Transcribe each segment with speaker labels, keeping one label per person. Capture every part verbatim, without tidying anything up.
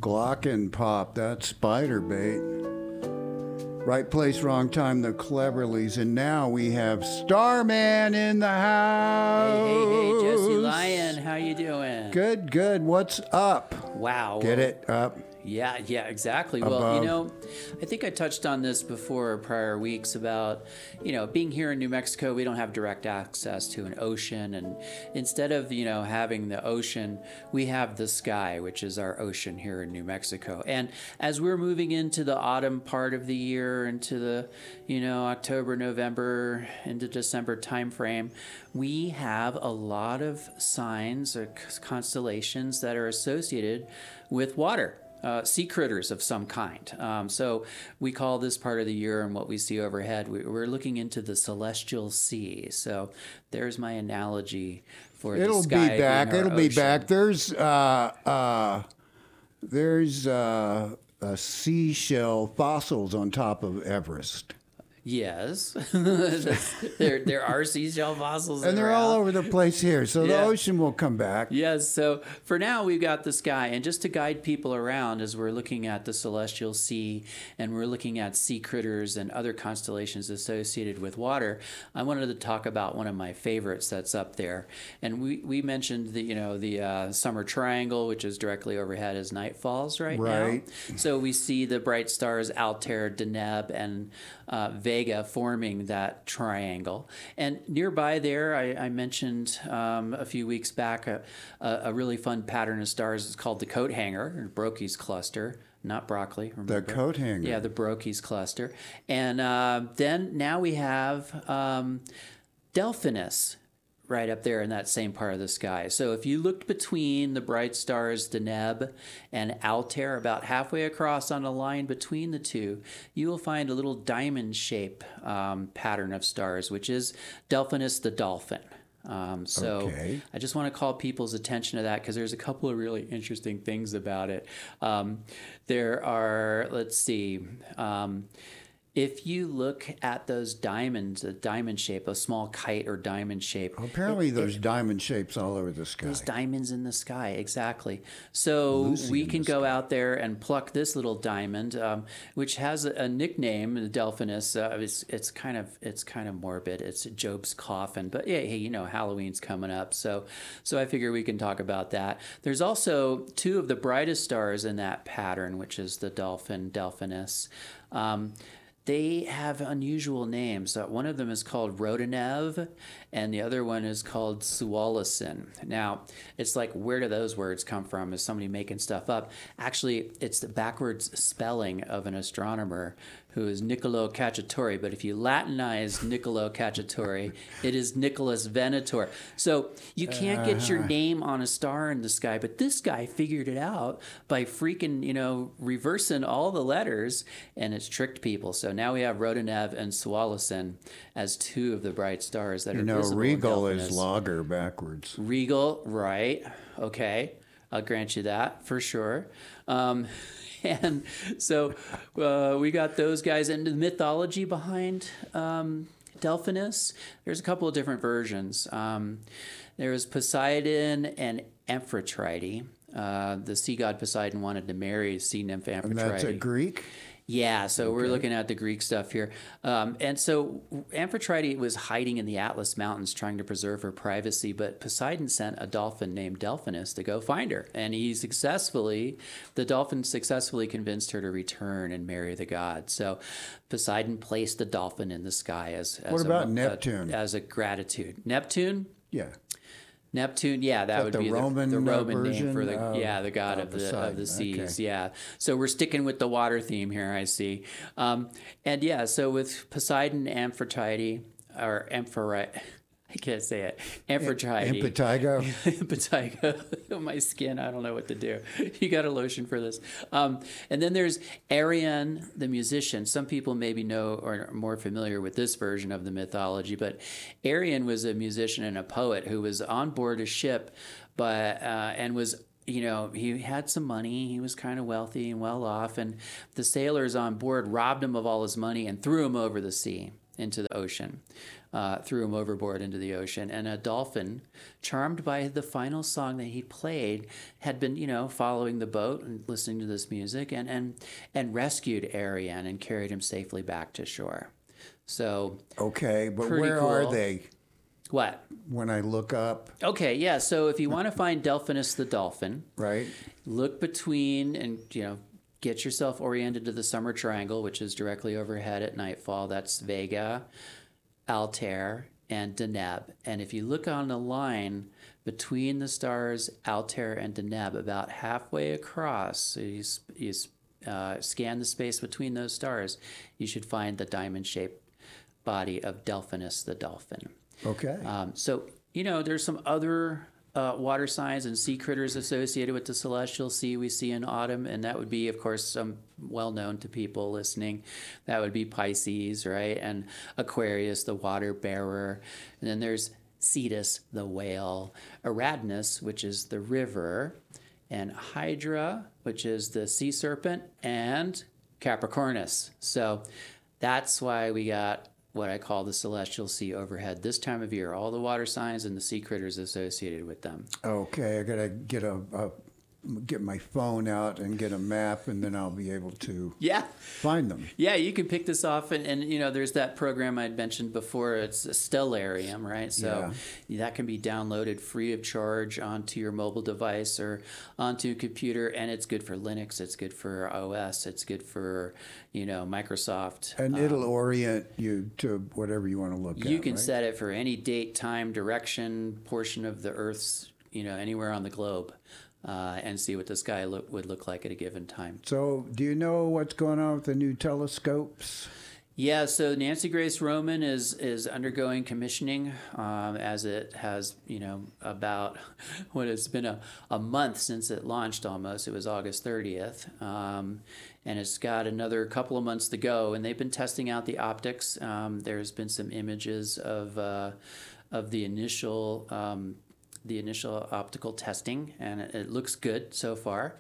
Speaker 1: Glockenpop, that's spider bait. Right place, wrong time, the Cleverleys. And now we have Starman in the house.
Speaker 2: Hey, hey, hey, Jesse Lyon, how you doing?
Speaker 1: Good, good. What's up?
Speaker 2: Wow.
Speaker 1: Get
Speaker 2: well,
Speaker 1: it up.
Speaker 2: Yeah, yeah, exactly.
Speaker 1: Above.
Speaker 2: Well, you know, I think I touched on this before prior weeks about, you know, being here in New Mexico, we don't have direct access to an ocean. And instead of, you know, having the ocean, we have the sky, which is our ocean here in New Mexico. And as we're moving into the autumn part of the year, into the, you know, October, November, into December timeframe, we have a lot of signs or constellations that are associated with water. Uh, sea critters of some kind. Um, so we call this part of the year and what we see overhead, we, we're looking into the celestial sea. So there's my analogy for
Speaker 1: It'll
Speaker 2: the sky
Speaker 1: be back.
Speaker 2: being our
Speaker 1: It'll be
Speaker 2: ocean.
Speaker 1: back. There's uh, uh, there's uh, uh, seashell fossils on top of Everest.
Speaker 2: Yes, there there are seashell fossils,
Speaker 1: And they're
Speaker 2: around.
Speaker 1: all over the place here, so
Speaker 2: Yeah.
Speaker 1: the ocean will come back.
Speaker 2: Yes, so for now we've got the sky, and just to guide people around as we're looking at the celestial sea and we're looking at sea critters and other constellations associated with water, I wanted to talk about one of my favorites that's up there. And we, we mentioned the you know the uh, summer triangle, which is directly overhead as night falls right,
Speaker 1: Right.
Speaker 2: now. So we see the bright stars Altair, Deneb, and uh, Vega forming that triangle. And nearby there, I, I mentioned um, a few weeks back a, a, a really fun pattern of stars. It's called the coat hanger, or Broca's cluster, not broccoli. Remember?
Speaker 1: The coat hanger.
Speaker 2: Yeah, the Broca's cluster. And uh, then now we have um, Delphinus right up there in that same part of the sky. So if you looked between the bright stars Deneb and Altair, about halfway across on a line between the two, you will find a little diamond shape um, pattern of stars, which is Delphinus the dolphin. Um, so
Speaker 1: Okay.
Speaker 2: I just want to call people's attention to that because there's a couple of really interesting things about it. Um, there are, let's see, um, if you look at those diamonds, a diamond shape, a small kite or diamond shape.
Speaker 1: Apparently,
Speaker 2: it-
Speaker 1: there's
Speaker 2: it-
Speaker 1: diamond shapes all over the sky.
Speaker 2: There's diamonds in the sky, exactly. So
Speaker 1: Lucy
Speaker 2: we
Speaker 1: in
Speaker 2: can
Speaker 1: the
Speaker 2: go
Speaker 1: sky.
Speaker 2: out there and pluck this little diamond, um, which has a, a nickname, the Delphinus. Uh, it's it's kind of it's kind of morbid. It's Job's coffin, but yeah, hey, you know Halloween's coming up, so so I figure we can talk about that. There's also two of the brightest stars in that pattern, which is the Dolphin, Delphinus. Um, They have unusual names. Uh, one of them is called Rodanev, and the other one is called Suwalacin. Now, it's like, where do those words come from? Is somebody making stuff up? Actually, it's the backwards spelling of an astronomer who is Niccolo Cacciatore. But if you Latinize Niccolo Cacciatore, it is Nicholas Venator. So you can't get your name on a star in the sky, but this guy figured it out by freaking, you know, reversing all the letters, and it's tricked people. So now we have Rodanev and Suwalacin as two of the bright stars that
Speaker 1: You
Speaker 2: are
Speaker 1: know,
Speaker 2: visible in
Speaker 1: Regal is
Speaker 2: Delphinus.
Speaker 1: lager backwards.
Speaker 2: Regal, right? Okay, I'll grant you that for sure. Um, and so uh, we got those guys, and the mythology behind um, Delphinus. There's a couple of different versions. Um, there was Poseidon and Amphitrite. Uh, the sea god Poseidon wanted to marry sea nymph Amphitrite.
Speaker 1: And that's a Greek?
Speaker 2: Yeah, so we're looking at the Greek stuff here. Um, and so Amphitrite was hiding in the Atlas Mountains trying to preserve her privacy, but Poseidon sent a dolphin named Delphinus to go find her. And he successfully, the dolphin successfully convinced her to return and marry the god. So Poseidon placed the dolphin in the sky as, as
Speaker 1: What about
Speaker 2: a,
Speaker 1: Neptune?
Speaker 2: A, as a gratitude. Neptune?
Speaker 1: Yeah.
Speaker 2: Neptune, yeah, that
Speaker 1: that
Speaker 2: would
Speaker 1: the
Speaker 2: be
Speaker 1: Roman,
Speaker 2: the, the
Speaker 1: uh,
Speaker 2: Roman name
Speaker 1: version
Speaker 2: for the
Speaker 1: of-
Speaker 2: yeah the god
Speaker 1: of
Speaker 2: of the
Speaker 1: Poseidon,
Speaker 2: of the seas.
Speaker 1: okay.
Speaker 2: Yeah, so we're sticking with the water theme here. I see, um, and yeah, so with Poseidon, Amphitrite or Amphitrite, I can't say it. Amphitrite.
Speaker 1: Impetigo?
Speaker 2: Impetigo. My skin, I don't know what to do. You got a lotion for this. Um, and then there's Arion, the musician. Some people maybe know or are more familiar with this version of the mythology, but Arion was a musician and a poet who was on board a ship, but uh, and was you know, he had some money. He was kind of wealthy and well off, and the sailors on board robbed him of all his money and threw him over the sea. into the ocean, uh, threw him overboard into the ocean. And a dolphin, charmed by the final song that he played, had been, you know, following the boat and listening to this music, and and and rescued Arian and carried him safely back to shore. So
Speaker 1: Okay, but
Speaker 2: pretty
Speaker 1: where are
Speaker 2: cool.
Speaker 1: they
Speaker 2: What?
Speaker 1: when I look up,
Speaker 2: Okay, yeah. So if you want to find Delphinus the dolphin,
Speaker 1: right?
Speaker 2: look between and, you know, get yourself oriented to the Summer Triangle, which is directly overhead at nightfall. That's Vega, Altair, and Deneb. And if you look on the line between the stars Altair and Deneb, about halfway across, so you, s- you s- uh, scan the space between those stars, you should find the diamond-shaped body of Delphinus the dolphin.
Speaker 1: Okay.
Speaker 2: Um, so, you know, there's some other uh, water signs and sea critters associated with the celestial sea we see in autumn, and that would be, of course, some well known to people listening. That would be Pisces, right? And Aquarius, the water bearer. And then there's Cetus, the whale, Aradnus, which is the river, and Hydra, which is the sea serpent, and Capricornus. So that's why we got what I call the celestial sea overhead this time of year, all the water signs and the sea critters associated with them.
Speaker 1: Okay, I gotta get a, a get my phone out and get a map, and then I'll be able to
Speaker 2: Yeah.
Speaker 1: find them.
Speaker 2: Yeah, you can pick this off, and, and you know, there's that program I'd mentioned before. It's a Stellarium, right? So that can be downloaded free of charge onto your mobile device or onto a computer, and it's good for Linux, it's good for O S, it's good for, you know, Microsoft.
Speaker 1: And it'll orient you to whatever you want to look at.
Speaker 2: You can
Speaker 1: right?
Speaker 2: set it for any date, time, direction, portion of the Earth's, you know, anywhere on the globe, uh, and see what the sky look, would look like at a given time.
Speaker 1: So, do you know what's going on with the new telescopes?
Speaker 2: Yeah, so Nancy Grace Roman is is undergoing commissioning, um, as it has, you know, about what it's been a, a month since it launched almost. It was August thirtieth. Um, and it's got another couple of months to go, and they've been testing out the optics. Um, there's been some images of uh, of the initial um, the initial optical testing, and it, it looks good so far.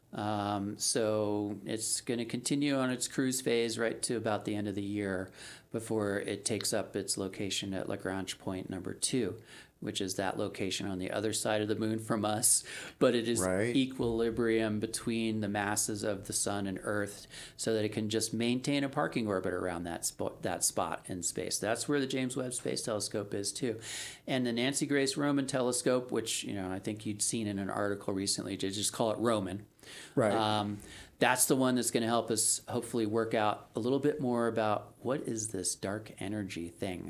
Speaker 2: Um, so it's going to continue on its cruise phase right to about the end of the year before it takes up its location at Lagrange point number two, which is that location on the other side of the moon from us, but it is
Speaker 1: Right.
Speaker 2: equilibrium between the masses of the sun and Earth, so that it can just maintain a parking orbit around that spot, that spot in space. That's where the James Webb Space Telescope is too. And the Nancy Grace Roman Telescope, which, you know, I think you'd seen in an article recently, to just call it Roman.
Speaker 1: Right.
Speaker 2: Um, that's the one that's going to help us hopefully work out a little bit more about what is this dark energy thing,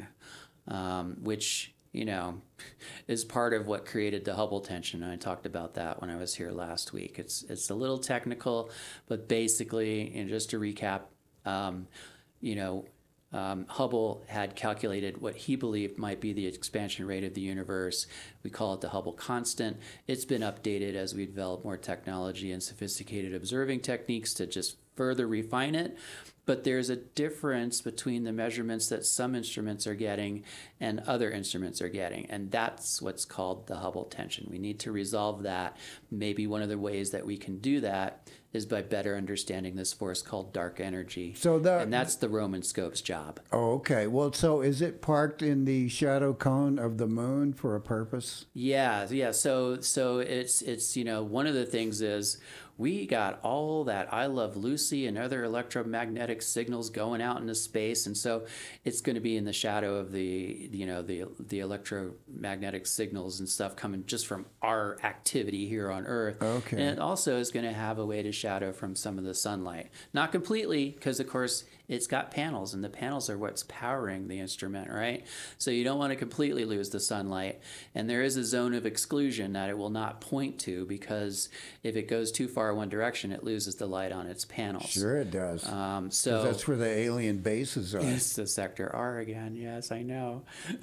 Speaker 2: um, which, you know, is part of what created the Hubble tension. And I talked about that when I was here last week. It's it's a little technical, but basically, you know, just to recap, um, you know, um, Hubble had calculated what he believed might be the expansion rate of the universe. We call it the Hubble constant. It's been updated as we develop more technology and sophisticated observing techniques to just further refine it. But there's a difference between the measurements that some instruments are getting and other instruments are getting. And that's what's called the Hubble tension. We need to resolve that. Maybe one of the ways that we can do that is by better understanding this force called dark energy.
Speaker 1: So that-
Speaker 2: and that's the Roman scope's job.
Speaker 1: Oh, okay. Well, so is it parked in the shadow cone of the moon for a purpose?
Speaker 2: Yeah, yeah. So so it's it's you know, one of the things is we got all that I Love Lucy and other electromagnetic signals going out into space, and so it's going to be in the shadow of the you know the the electromagnetic signals and stuff coming just from our activity here on Earth.
Speaker 1: Okay.
Speaker 2: And it also is going to have a way to shadow from some of the sunlight. Not completely, because of course it's got panels, and the panels are what's powering the instrument, right? So you don't want to completely lose the sunlight. And there is a zone of exclusion that it will not point to, because if it goes too far one direction, it loses the light on its panels.
Speaker 1: Sure, it does.
Speaker 2: Um,
Speaker 1: 'Cause
Speaker 2: so
Speaker 1: that's where the alien bases are.
Speaker 2: it's the sector R again. Yes, I know.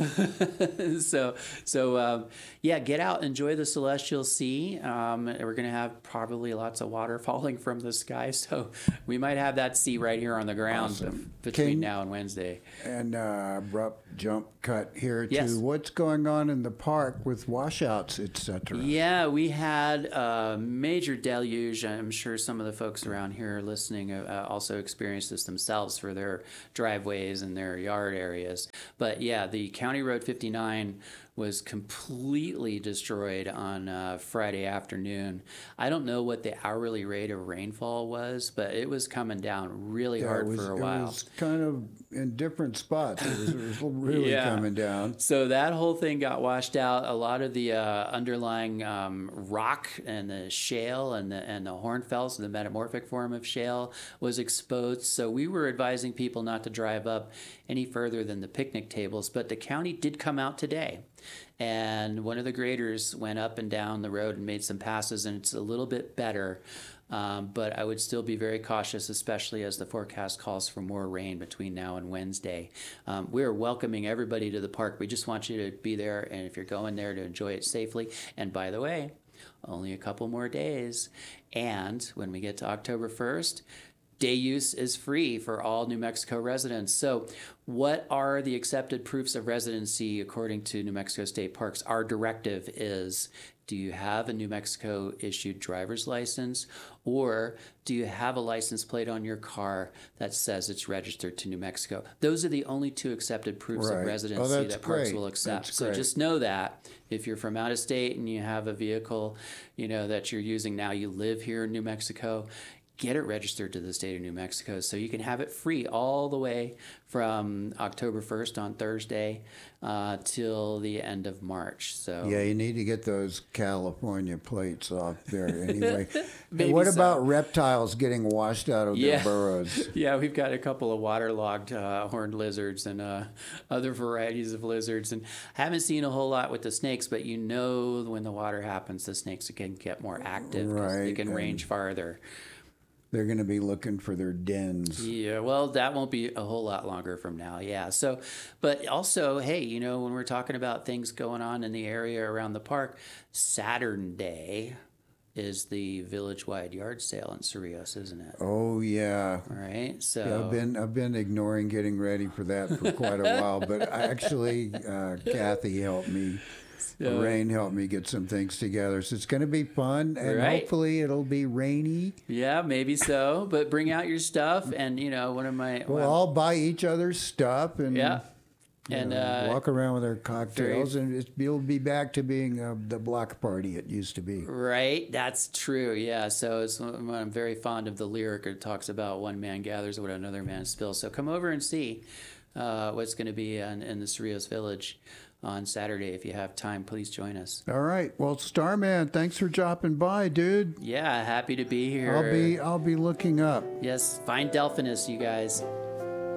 Speaker 2: so, so um, yeah, get out, enjoy the celestial sea. Um, we're going to have probably lots of waterfalls falling from the sky. So we might have that see right here on the ground
Speaker 1: Awesome.
Speaker 2: between
Speaker 1: Can-
Speaker 2: now and Wednesday.
Speaker 1: And uh, abrupt jump cut here
Speaker 2: Yes.
Speaker 1: to what's going on in the park with washouts, et cetera.
Speaker 2: Yeah, we had a major deluge. I'm sure some of the folks around here listening uh, also experienced this themselves for their driveways and their yard areas. But yeah, the County Road fifty-nine was completely destroyed on uh, Friday afternoon. I don't know what the hourly rate of rainfall was, but it was coming down really
Speaker 1: Yeah,
Speaker 2: hard
Speaker 1: it was,
Speaker 2: for a
Speaker 1: it
Speaker 2: while.
Speaker 1: was kind of in different spots. It was, it was really
Speaker 2: Yeah.
Speaker 1: coming down.
Speaker 2: So that whole thing got washed out. A lot of the uh, underlying um, rock and the shale and the and the hornfels, the metamorphic form of shale, was exposed. So we were advising people not to drive up any further than the picnic tables. But the county did come out today, and one of the graders went up and down the road and made some passes, and it's a little bit better. Um, but I would still be very cautious, especially as the forecast calls for more rain between now and Wednesday. Um, we're welcoming everybody to the park. We just want you to be there, and if you're going there, to enjoy it safely. And by the way, only a couple more days. And when we get to October first, day use is free for all New Mexico residents. So what are the accepted proofs of residency according to New Mexico State Parks? Our directive is, do you have a New Mexico issued driver's license, or do you have a license plate on your car that says it's registered to New Mexico? Those are the only two accepted proofs
Speaker 1: Right.
Speaker 2: of
Speaker 1: Oh,
Speaker 2: residency
Speaker 1: that's
Speaker 2: that parks
Speaker 1: great.
Speaker 2: will accept.
Speaker 1: That's
Speaker 2: So
Speaker 1: great.
Speaker 2: just know that if you're from out of state and you have a vehicle, you know, that you're using now, you live here in New Mexico, get it registered to the state of New Mexico so you can have it free all the way from October first on Thursday uh, till the end of March. So
Speaker 1: Yeah, you need to get those California plates off there anyway. Hey,
Speaker 2: Maybe
Speaker 1: what
Speaker 2: so.
Speaker 1: about reptiles getting washed out of
Speaker 2: Yeah.
Speaker 1: their burrows?
Speaker 2: Yeah, we've got a couple of waterlogged uh, horned lizards and uh, other varieties of lizards, and haven't seen a whole lot with the snakes. But you know, when the water happens, the snakes can get more active. 'Cause they
Speaker 1: Right,
Speaker 2: can
Speaker 1: and-
Speaker 2: range farther.
Speaker 1: They're going to be looking for their dens.
Speaker 2: Yeah, well, that won't be a whole lot longer from now. Yeah. So, but also, hey, you know, when we're talking about things going on in the area around the park, Saturday is the village-wide yard sale in Cerrillos, isn't it?
Speaker 1: Oh yeah.
Speaker 2: All right. So
Speaker 1: Yeah, I've been I've been ignoring getting ready for that for quite a while, but I actually uh, Kathy helped me.
Speaker 2: So-
Speaker 1: Rain helped me get some things together, so it's going to be fun, and
Speaker 2: Right.
Speaker 1: hopefully it'll be rainy.
Speaker 2: Yeah, maybe so. But bring out your stuff, and you know, one of my
Speaker 1: We'll
Speaker 2: well,
Speaker 1: all buy each other's stuff and
Speaker 2: yeah,
Speaker 1: you
Speaker 2: and
Speaker 1: know,
Speaker 2: uh,
Speaker 1: walk around with our cocktails, and it's, it'll be back to being uh, the block party it used to be.
Speaker 2: right, that's true. Yeah, so it's, I'm very fond of the lyric. It talks about one man gathers what another man spills. So come over and see uh, what's going to be in, in the Cerrillos Village on Saturday. If you have time, please join us.
Speaker 1: All right, well, Starman, thanks for dropping by, dude.
Speaker 2: Yeah, happy to be here.
Speaker 1: I'll be I'll be looking up.
Speaker 2: Yes, find Delphinus, you guys.